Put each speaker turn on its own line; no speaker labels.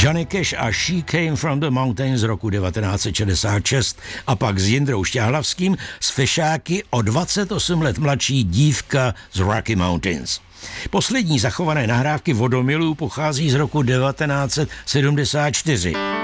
Johnny Cash a She Came from the Mountains z roku 1966 a pak s Jindrou Šťáhlavským z Fešáky o 28 let mladší Dívka z Rocky Mountains. Poslední zachované nahrávky Vodomilů pochází z roku 1974.